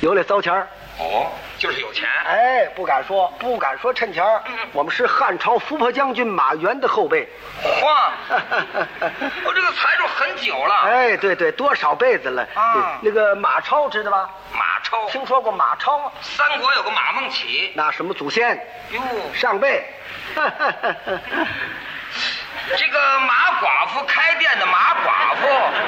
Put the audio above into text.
有了糟钱儿。 哦，就是有钱。 哎，不敢说趁钱儿。我们是汉朝伏破将军马援的后辈。 哇，我这个财主很久了。 哎，对，多少辈子了啊？ 那个马超知道吧？ 马超， 听说过马超吗？ 三国有个马孟起。 那什么祖先？ 哟， 上辈。 这个马寡妇开店的马寡妇。